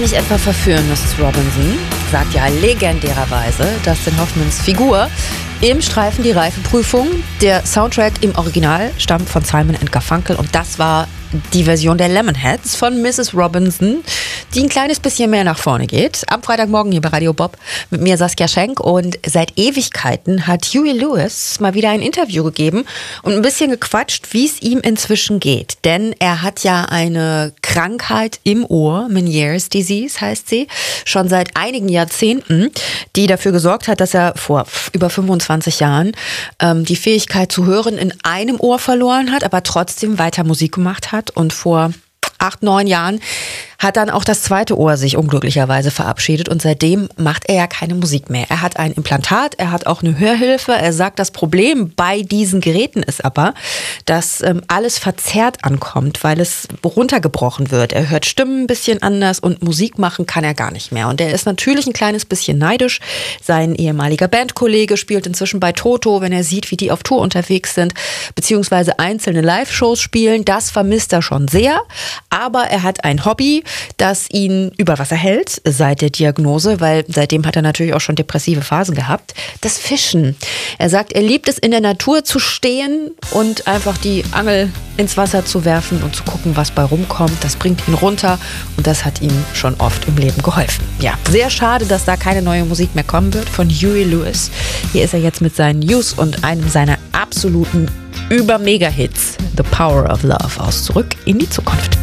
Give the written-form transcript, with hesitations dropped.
mich etwa verführen, Mrs. Robinson, sagt ja legendärerweise Dustin Hoffmans Figur im Streifen Die Reifeprüfung. Der Soundtrack im Original stammt von Simon & Garfunkel und das war die Version der Lemonheads von Mrs. Robinson, die ein kleines bisschen mehr nach vorne geht. Am Freitagmorgen hier bei Radio Bob mit mir Saskia Schenk und seit Ewigkeiten hat Huey Lewis mal wieder ein Interview gegeben und ein bisschen gequatscht, wie es ihm inzwischen geht. Denn er hat ja eine Krankheit im Ohr, Meniere's Disease heißt sie, schon seit einigen Jahrzehnten, die dafür gesorgt hat, dass er vor über 25 Jahren die Fähigkeit zu hören in einem Ohr verloren hat, aber trotzdem weiter Musik gemacht hat. Und vor 8, 9 Jahren hat dann auch das zweite Ohr sich unglücklicherweise verabschiedet und seitdem macht er ja keine Musik mehr. Er hat ein Implantat, er hat auch eine Hörhilfe. Er sagt, das Problem bei diesen Geräten ist aber, dass alles verzerrt ankommt, weil es runtergebrochen wird. Er hört Stimmen ein bisschen anders und Musik machen kann er gar nicht mehr. Und er ist natürlich ein kleines bisschen neidisch. Sein ehemaliger Bandkollege spielt inzwischen bei Toto, wenn er sieht, wie die auf Tour unterwegs sind, beziehungsweise einzelne Live-Shows spielen. Das vermisst er schon sehr, aber er hat ein Hobby, das ihn über Wasser hält seit der Diagnose, weil seitdem hat er natürlich auch schon depressive Phasen gehabt. Das Fischen. Er sagt, er liebt es, in der Natur zu stehen und einfach die Angel ins Wasser zu werfen und zu gucken, was bei rumkommt. Das bringt ihn runter und das hat ihm schon oft im Leben geholfen. Ja, sehr schade, dass da keine neue Musik mehr kommen wird von Huey Lewis. Hier ist er jetzt mit seinen News und einem seiner absoluten Über-Mega-Hits, The Power of Love, aus Zurück in die Zukunft.